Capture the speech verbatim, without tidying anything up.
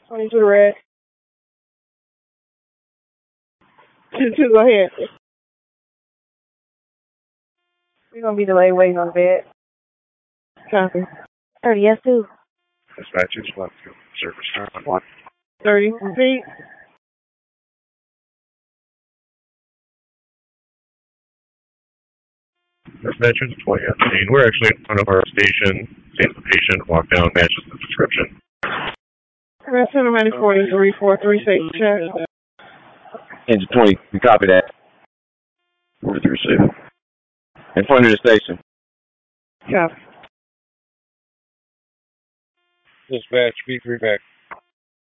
twenty-two to red. two, go ahead. We're going to be delayed waiting on the bed. Copy. thirty, yes, two. Dispatch is left to service time on one. thirty, repeat. Dispatch is twenty fifteen. We're actually in front of our station. Seeing the patient walk down matches the description. Center ninety-four is three four three six. Check. Engine twenty, we copy that. Where's the receiver? In front of the station. Copy. Dispatch, B three back.